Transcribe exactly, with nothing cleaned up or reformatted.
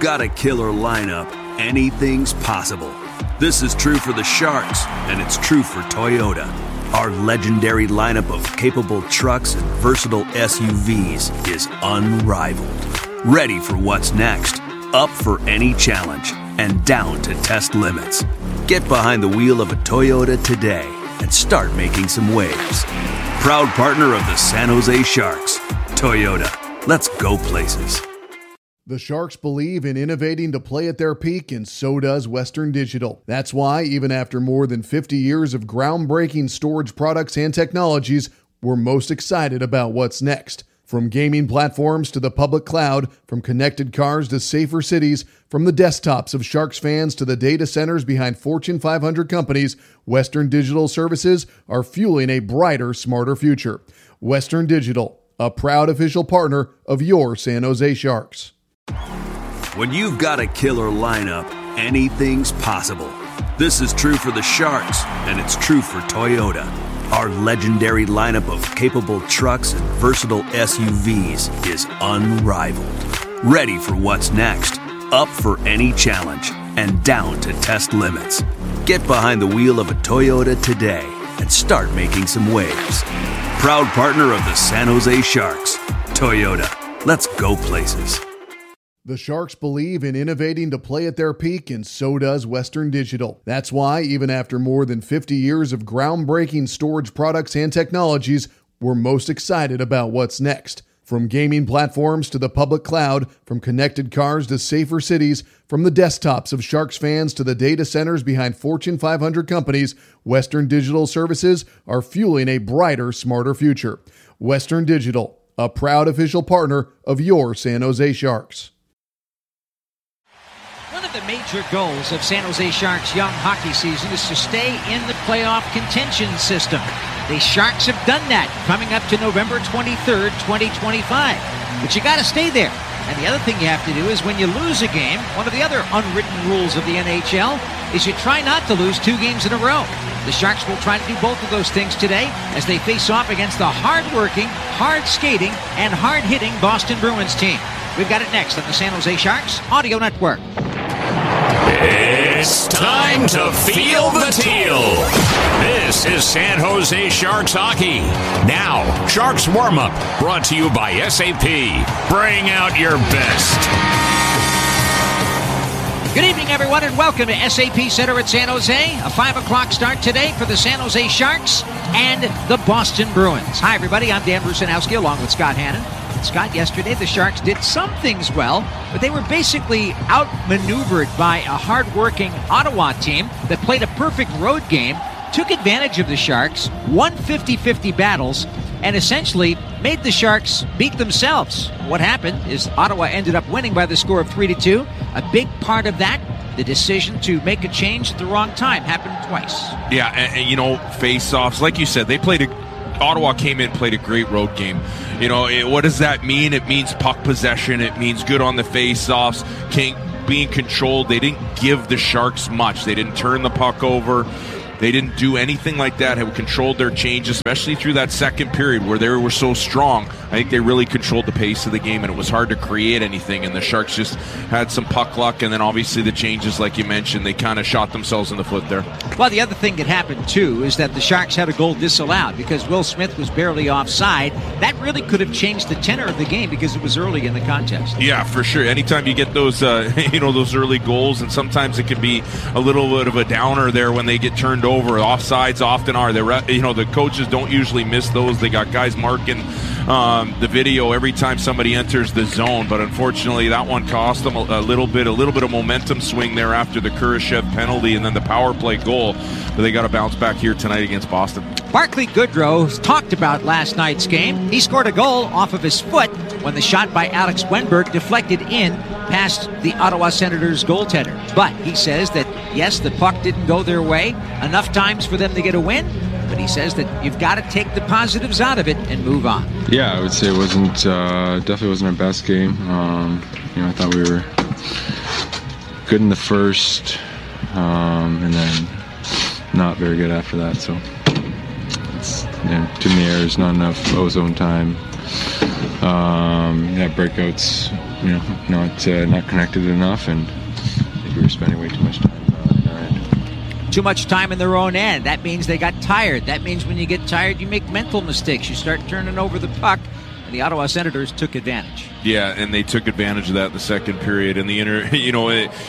got a killer lineup, anything's possible. This is true for the Sharks, and it's true for Toyota. Our legendary lineup of capable trucks and versatile S U Vs is unrivaled. Ready for what's next, up for any challenge, and down to test limits. Get behind the wheel of a Toyota today and start making some waves. Proud partner of the San Jose Sharks. Toyota, let's go places. The Sharks believe in innovating to play at their peak, and so does Western Digital. That's why, even after more than fifty years of groundbreaking storage products and technologies, we're most excited about what's next. From gaming platforms to the public cloud, from connected cars to safer cities, from the desktops of Sharks fans to the data centers behind Fortune five hundred companies, Western Digital services are fueling a brighter, smarter future. Western Digital, a proud official partner of your San Jose Sharks. When you've got a killer lineup, anything's possible. This is true for the Sharks, and it's true for Toyota. Our legendary lineup of capable trucks and versatile S U Vs is unrivaled. Ready for what's next, up for any challenge, and down to test limits. Get behind the wheel of a Toyota today and start making some waves. Proud partner of the San Jose Sharks. Toyota, let's go places. The Sharks believe in innovating to play at their peak, and so does Western Digital. That's why, even after more than fifty years of groundbreaking storage products and technologies, we're most excited about what's next. From gaming platforms to the public cloud, from connected cars to safer cities, from the desktops of Sharks fans to the data centers behind Fortune five hundred companies, Western Digital services are fueling a brighter, smarter future. Western Digital, a proud official partner of your San Jose Sharks. One of the major goals of San Jose Sharks' young hockey season is to stay in the playoff contention system. The Sharks have done that coming up to November twenty-third, twenty twenty-five. But you got to stay there. And the other thing you have to do is when you lose a game, one of the other unwritten rules of the N H L is you try not to lose two games in a row. The Sharks will try to do both of those things today as they face off against the hard-working, hard-skating, and hard-hitting Boston Bruins team. We've got it next on the San Jose Sharks Audio Network. It's time to feel the teal. This is San Jose Sharks hockey. Now, Sharks warm-up, brought to you by S A P. Bring out your best. Good evening, everyone, and welcome to S A P Center at San Jose. A five o'clock start today for the San Jose Sharks and the Boston Bruins. Hi, everybody. I'm Dan Rusanowski along with Scott Hannon. Scott, yesterday the Sharks did some things well, but they were basically outmaneuvered by a hard-working Ottawa team that played a perfect road game, took advantage of the Sharks, won fifty-fifty battles, and essentially made the Sharks beat themselves. What happened is Ottawa ended up winning by the score of three to two. A big part of that, the decision to make a change at the wrong time, happened twice. Yeah, and, and you know, face-offs, like you said, they played a Ottawa came in, played a great road game. You know, it, what does that mean? It means puck possession. It means good on the face-offs, being controlled. They didn't give the Sharks much. They didn't turn the puck over. They didn't do anything like that. Have controlled their change, especially through that second period where they were so strong. I think they really controlled the pace of the game, and it was hard to create anything. And the Sharks just had some puck luck, and then obviously the changes, like you mentioned, they kind of shot themselves in the foot there. Well, the other thing that happened, too, is that the Sharks had a goal disallowed because Will Smith was barely offside. That really could have changed the tenor of the game because it was early in the contest. Yeah, for sure. Anytime you get those, uh, you know, those early goals, and sometimes it can be a little bit of a downer there when they get turned over. Offsides often are. They, you know, the coaches don't usually miss those. They got guys marking um, the video every time somebody enters the zone. But unfortunately, that one cost them a, a little bit, a little bit of momentum swing there after the Kurashev penalty and then the power play goal. But they got to bounce back here tonight against Boston. Barclay Goodrow talked about last night's game. He scored a goal off of his foot when the shot by Alex Wenberg deflected in past the Ottawa Senators goaltender. But he says that, yes, the puck didn't go their way enough times for them to get a win, but he says that you've got to take the positives out of it and move on. Yeah, I would say it wasn't, uh, definitely wasn't our best game. Um, you know, I thought we were good in the first, um, and then not very good after that. So it's, you know, too many errors, not enough ozone time. Um, yeah, breakouts you know, not uh, not connected enough, and I think we were spending way too much time uh, in our end. Too much time in their own end. That means they got tired. That means when you get tired, you make mental mistakes. You start turning over the puck, and the Ottawa Senators took advantage. Yeah, and they took advantage of that in the second period. And the inter, you know, it,